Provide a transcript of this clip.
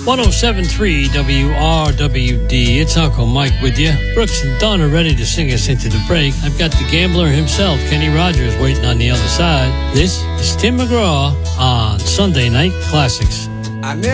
107.3 WRWD. It's Uncle Mike with you. Brooks and Dunn are ready to sing us into the break. I've got the gambler himself, Kenny Rogers, waiting on the other side. This is Tim McGraw on Sunday Night Classics. I